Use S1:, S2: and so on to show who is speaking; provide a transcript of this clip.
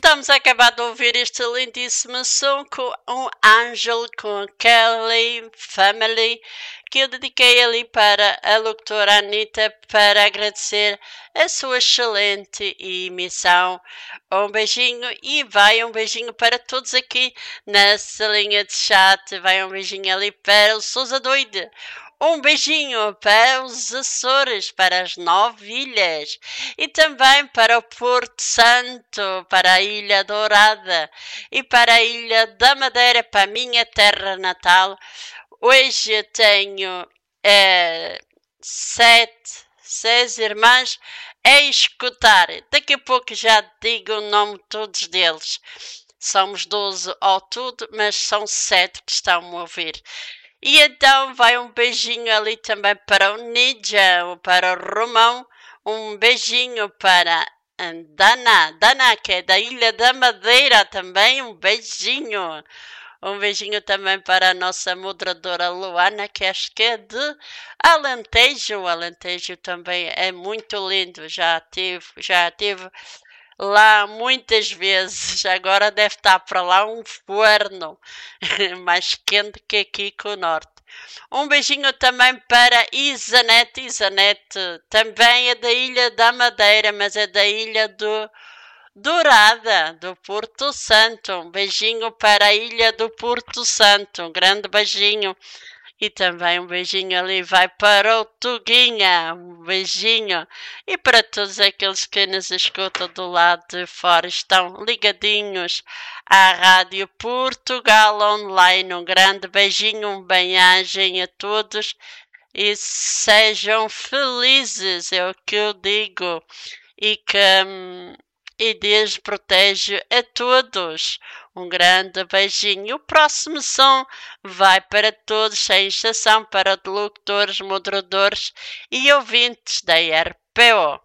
S1: Estamos a acabar de ouvir este lindíssimo som com um Angel, com Kelly Family, que eu dediquei ali para a locutora Anitta para agradecer a sua excelente emissão. Um beijinho e vai um beijinho para todos aqui na salinha de chat. Vai um beijinho ali para o Sousa Doide. Um beijinho para os Açores, para as 9 ilhas e também para o Porto Santo, para a Ilha Dourada e para a Ilha da Madeira, para a minha terra natal. Hoje eu tenho seis irmãs a escutar. Daqui a pouco já digo o nome de todos deles. Somos 12 ao todo, mas são 7 que estão a ouvir. E então vai um beijinho ali também para o Ninja, para o Romão, um beijinho para a Dana, que é da Ilha da Madeira também, um beijinho. Um beijinho também para a nossa moderadora Luana, que acho que é de Alentejo. O Alentejo também é muito lindo, já tive lá muitas vezes, agora deve estar para lá um forno mais quente que aqui com o norte. Um beijinho também para Isanete. Isanete também é da Ilha da Madeira, mas é da Ilha do Dourada, do Porto Santo. Um beijinho para a Ilha do Porto Santo, um grande beijinho. E também um beijinho ali vai para o Tuguinha, um beijinho. E para todos aqueles que nos escutam do lado de fora, estão ligadinhos à Rádio Portugal Online. Um grande beijinho, um bem-agem a todos e sejam felizes, é o que eu digo. E Deus protege a todos. Um grande beijinho. O próximo som vai para todos, sem exceção, para locutores, moderadores e ouvintes da RPO.